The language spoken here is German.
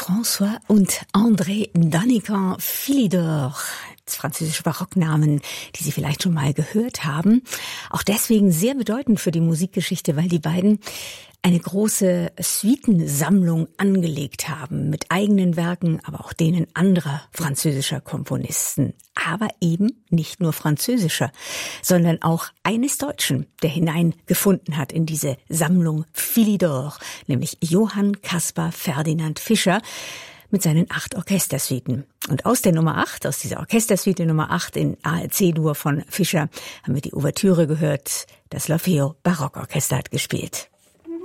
François und André Danican Philidor, französische Barocknamen, die Sie vielleicht schon mal gehört haben. Auch deswegen sehr bedeutend für die Musikgeschichte, weil die beiden eine große Suitensammlung angelegt haben mit eigenen Werken, aber auch denen anderer französischer Komponisten. Aber eben nicht nur französischer, sondern auch eines Deutschen, der hineingefunden hat in diese Sammlung Philidor, nämlich Johann Caspar Ferdinand Fischer mit seinen 8 Orchestersuiten. Und aus der Nummer 8, aus dieser Orchestersuite Nummer 8 in C-Dur von Fischer, haben wir die Ouvertüre gehört. Das L'Orfeo Barockorchester hat gespielt.